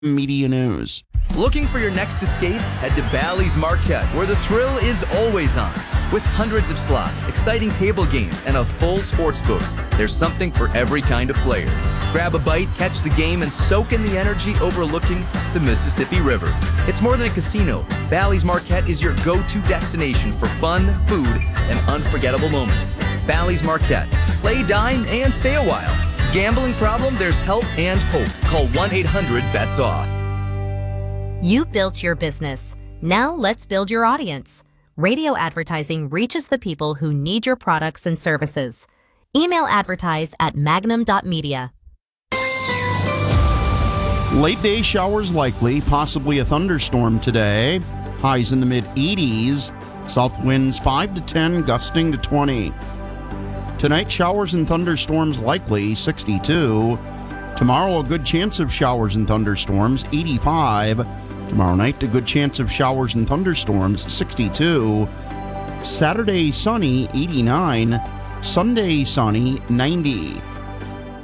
Media News. Looking for your next escape? Head to Bally's Marquette, where the thrill is always on. With hundreds of slots, exciting table games, and a full sports book, there's something for every kind of player. Grab a bite, catch the game, and soak in the energy overlooking the Mississippi River. It's more than a casino. Bally's Marquette is your go-to destination for fun, food, and unforgettable moments. Bally's Marquette. Play, dine, and stay a while. Gambling problem? There's help and hope. Call 1-800-BETS-OFF. You built your business. Now let's build your audience. Radio advertising reaches the people who need your products and services. Email advertise at magnum.media. Late day showers likely, possibly a thunderstorm today. Highs in the mid-80s. South winds 5 to 10, gusting to 20. Tonight, showers and thunderstorms likely, 62. Tomorrow, a good chance of showers and thunderstorms, 85. Tomorrow night, a good chance of showers and thunderstorms, 62. Saturday, sunny, 89. Sunday, sunny, 90.